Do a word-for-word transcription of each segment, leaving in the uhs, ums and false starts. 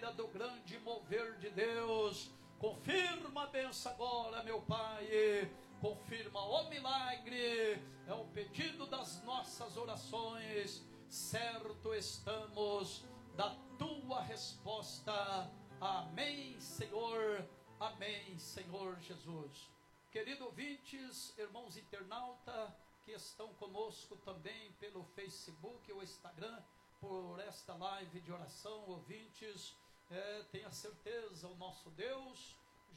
glória do grande mover de Deus. Confirma a bênção agora, meu Pai. Confirma o milagre. É o pedido das nossas orações. Certo estamos da tua resposta. Amém, Senhor. Amém, Senhor Jesus. Queridos ouvintes, irmãos internautas que estão conosco também pelo Facebook ou Instagram, por esta live de oração, ouvintes, é, tenha certeza, o nosso Deus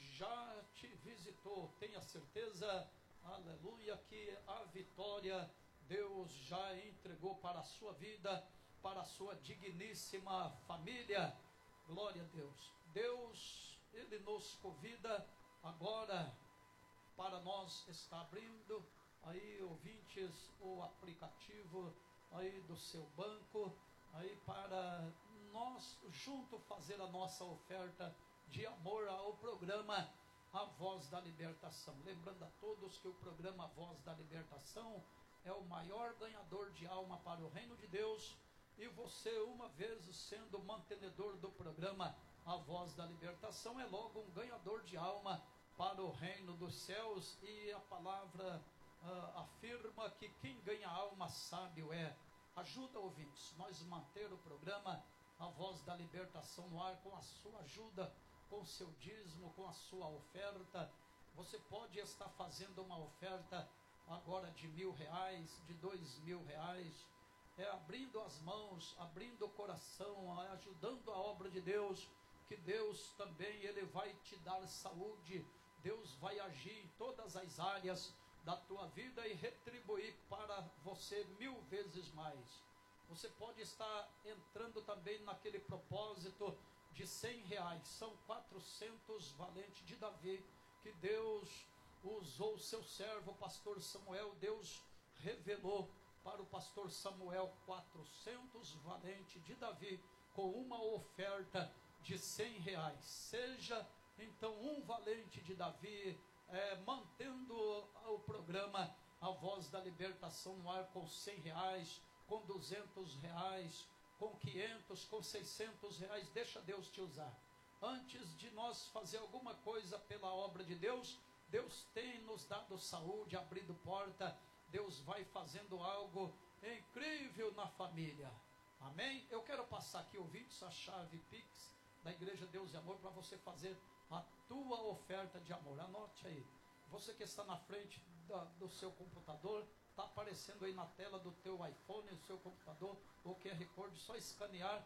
já te visitou. Tenha certeza, aleluia, que a vitória Deus já entregou para a sua vida, para a sua digníssima família. Glória a Deus. Deus, Ele nos convida agora para nós estar abrindo aí, ouvintes, o aplicativo aí do seu banco, aí para nós junto fazer a nossa oferta de amor ao programa A Voz da Libertação. Lembrando a todos que o programa A Voz da Libertação é o maior ganhador de alma para o reino de Deus, e você, uma vez sendo mantenedor do programa A Voz da Libertação, é logo um ganhador de alma para o reino dos céus. E a palavra uh, afirma que quem ganha alma sábio é. Ajuda, ouvintes, nós manter o programa A Voz da Libertação no ar com a sua ajuda, com o seu dízimo, com a sua oferta. Você pode estar fazendo uma oferta agora de mil reais, de dois mil reais, é, abrindo as mãos, abrindo o coração, ajudando a obra de Deus, que Deus também, Ele vai te dar saúde. Deus vai agir em todas as áreas da tua vida e retribuir para você mil vezes mais. Você pode estar entrando também naquele propósito de cem reais, são quatrocentos valentes de Davi, que Deus usou o seu servo, o pastor Samuel. Deus revelou para o pastor Samuel quatrocentos valentes de Davi, com uma oferta de cem reais. Seja então um valente de Davi, é, mantendo o programa A Voz da Libertação no ar com cem reais, com duzentos reais, com quinhentos, com seiscentos reais. Deixa Deus te usar. Antes de nós fazer alguma coisa pela obra de Deus, Deus tem nos dado saúde, abrindo porta. Deus vai fazendo algo incrível na família. Amém? Eu quero passar aqui, ouvintes, a chave Pix da Igreja Deus e Amor, para você fazer a tua oferta de amor. Anote aí. Você que está na frente da, do seu computador, está aparecendo aí na tela do teu iPhone, do seu computador, o Q R Code, só escanear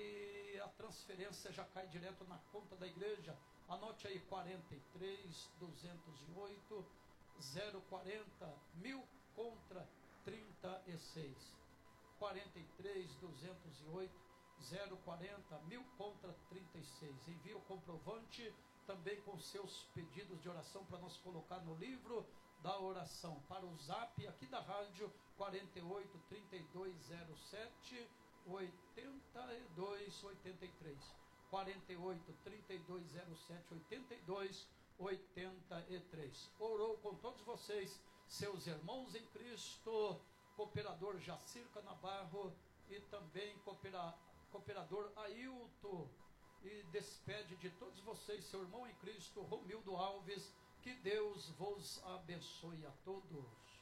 e a transferência já cai direto na conta da igreja. Anote aí: quarenta e três, duzentos e oito, zero quarenta, mil contra trinta e seis. quarenta e três, duzentos e oito, zero quarenta, mil contra trinta e seis. Envie o comprovante também com seus pedidos de oração para nós colocar no livro da oração, para o zap aqui da rádio, quarenta e oito, trinta e dois, zero sete, oitenta e dois, oitenta e três. quarenta e oito, trinta e dois, zero sete, oitenta e dois, oitenta e três. Orou com todos vocês, seus irmãos em Cristo, cooperador Jacir Canabarro e também coopera, cooperador Ailton, e despede de todos vocês seu irmão em Cristo, Romildo Alves. Que Deus vos abençoe a todos.